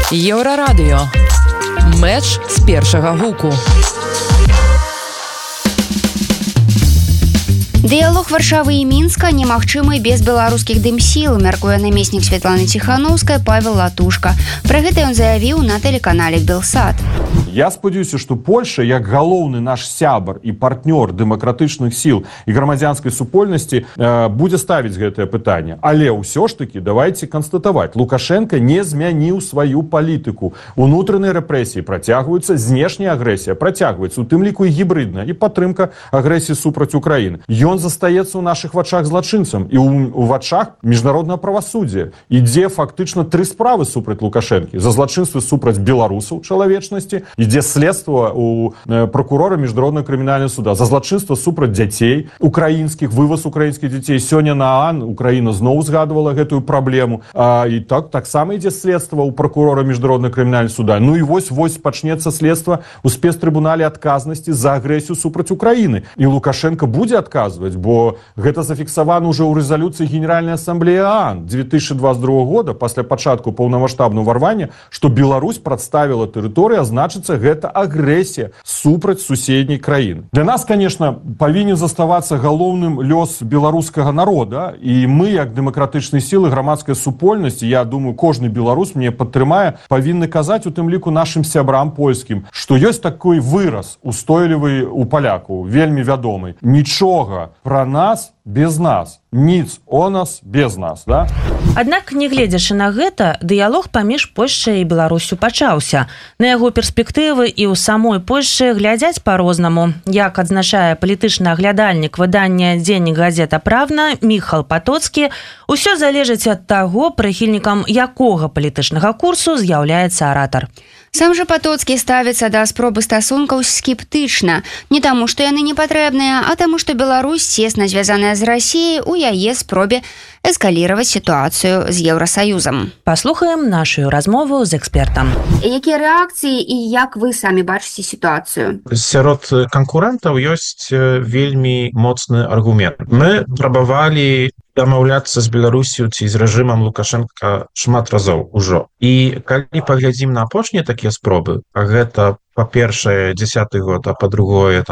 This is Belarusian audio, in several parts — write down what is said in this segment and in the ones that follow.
Еўрарадыё. Мэч з першага гуку. Дыялог Варшавы і Мінска немагчымы без беларускіх дымсіл, мяркуе намеснік Светланы Ціханаўскай Павел Латушка. Пра гэта ён заявіў на тэлеканале Белсат. Я спадзяюся, што Польша, як галоўны наш сябар і партнёр дэмакратычных сіл і грамадзянскай супольнасці, будзе ставіць гэтае пытанне. Але ўсё ж такі давайте канстатаваць, Лукашенко не змяніў сваю палітыку. Унутраныя рэпрэсіі працягваюцца, знешняя агрэсія працягваецца, у тым ліку і гібрыдная, і падтрымка агрэсіі супраць Украіны. Ён застаецца ў нашых вачах злачынцам і ў вачах міжнароднага правасуддзя. Ідзе фактычна 3 справы супраць Лукашэнкі. За злачынствы супраць беларусаў чалавечнасці, ідзе следства у прокурора міжнароднага крымінальнага суда. За злачынства супраць дзяцей украінскіх, вываз украінскіх дзяцей. Сёння на ААН Украіна зноў згадвала гэтую праблему. І таксама ідзе следства у прокурора міжнароднага крымінальнага суда. Ну і вось пачнецца следства у спецтрыбунале адказнасці за агрэсію супраць Украіны. І Лукашенко будзе адказваць, бо гэта зафіксавана ўжо ў рэзалюцыі Генеральнай асамблеі ААН 2022 года пасля пачатку паўнамаштабнага ўварвання, што Беларусь прадставіла тэрыторыю, а значыцца гэта агрэсія супраць суседняй краіны. Для нас, конечно, павінен заставацца галоўным лёс беларускага народа, і мы, як дэмакратычныя сілы, грамадская супольнасць, я думаю, кожны беларус мне падтрымае, павінны казаць у тым ліку нашым сябрам польскім, што ёсць такой выраз устойлівы у палякаў, вельмі вядомы. Нічога пра нас без нас. Ніц о нас без нас, да? Аднак, не гледзячы на гэта, дыялог паміж Польшчай і Беларусю пачаўся. На яго перспектывы і ў самой Польшчы глядзяць па-рознаму. Як адзначае палітычны аглядальнік выдання «Дзеннік газета Правна» Міхал Патоцкі, усё залежыць ад таго, прыхільнікам якога палітычнага курсу з'яўляецца аратар. Сам жа Патоцкі ставіцца да спробы стасункаў скептычна. Не таму, што яны не патрэбныя, а таму, што Беларусь цесна звязаная з Расіяй у яе спробе эскаліраваць сітуацыю з Еўрасаюзам. Паслухаем нашу размову з экспертам. Якія рэакцыі і як вы самі бачыце сітуацыю? Сярод канкурэнтаў ёсць вельмі моцны аргумент. Мы прабавалі дамаўляцца з Беларусю ці з рэжымам Лукашенка шмат разоў ужо. І калі паглядзім на апошнія такія спробы, а гэта па-першае 10-й год, а па-другое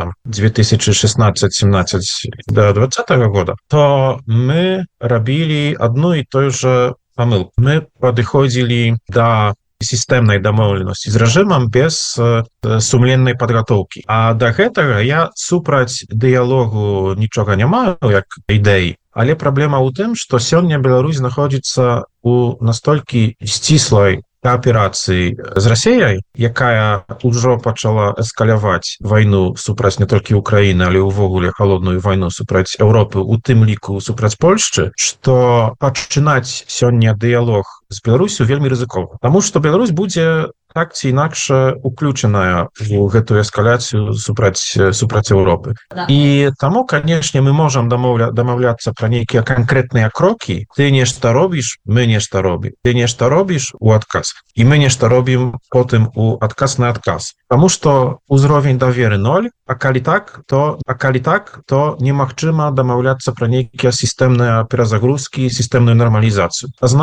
2016-17 до 20-го года, то мы рабілі адну і той жа памылку. Мы падыходзілі да сістэмнай дамоўленасці з рэжымам без сумленнай падгатоўкі. А да гэтага я супраць дыялогу нічога не маю, як ідэі. Але праблема ў тым, што сёння Беларусь знаходзіцца у настолькі сціслай кааперацыі з Расіяй, якая ўжо пачала эскаляваць вайну супраць не толькі Украіны, але ўвогуле халодную вайну супраць Еўропы, у тым ліку супраць Польшчы, што пачынаць сёння дыялог з Беларусю вельмі рызыкова. Таму што Беларусь будзе так ці інакш уключаная ў гэтую эскаляцыю супраць Еўропы. І таму, канешне, мы можам дамаўляцца пра нейкія канкрэтныя крокі. Ты нешта робіш, мы нешта робім. Ты нешта робіш у адказ. І мы нешта робім потым у адказ на адказ. Таму што ўзровень даверы 0, а калі так, то немагчыма дамаўляцца пра нейкія сістэмныя перазагрузкі, сістэмную нармалізацыю.